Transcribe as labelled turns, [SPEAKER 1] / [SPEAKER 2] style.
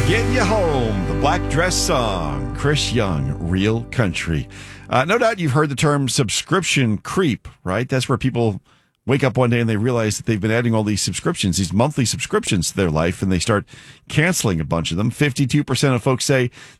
[SPEAKER 1] Getting You Home, the Black Dress Song, Chris Young, Real Country. No doubt you've heard the term subscription creep, right? That's where people wake up one day and they realize that they've been adding all these subscriptions, these monthly subscriptions to their life, and they start canceling a bunch of them. 52% of folks say